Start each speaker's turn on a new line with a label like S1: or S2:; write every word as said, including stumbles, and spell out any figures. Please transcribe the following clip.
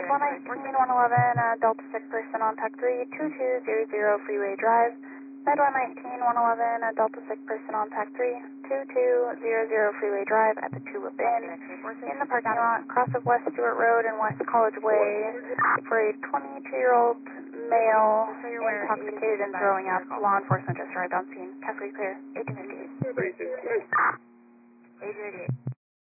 S1: one nineteen, one eleven, uh, Delta six person on tech three, two two zero zero Freeway Drive. Med one nineteen, one eleven, uh, Delta six person on tech three, two two zero zero Freeway Drive at the Tulip Inn. In the parking lot, cross of West Stewart Road and West College Way for a twenty-two-year-old male intoxicated and throwing up. Law enforcement just arrived on scene. Cascade clear, eighteen fifty-eight.
S2: eighteen fifty-eight.
S1: eighteen fifty-eight.